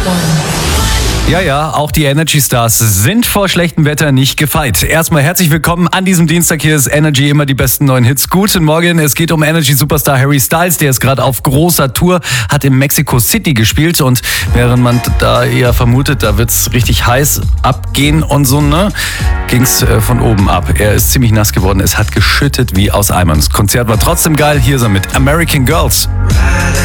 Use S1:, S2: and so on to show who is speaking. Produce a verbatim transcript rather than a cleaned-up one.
S1: Ja, ja, auch die Energy Stars sind vor schlechtem Wetter nicht gefeit. Erstmal herzlich willkommen an diesem Dienstag. Hier ist Energy, immer die besten neuen Hits. Guten Morgen, es geht um Energy-Superstar Harry Styles. Der ist gerade auf großer Tour, hat in Mexico City gespielt. Und während man da eher vermutet, da wird's richtig heiß abgehen und so, ne, ging's äh, von oben ab. Er ist ziemlich nass geworden, es hat geschüttet wie aus Eimern. Das Konzert war trotzdem geil. Hier ist er mit American Girls.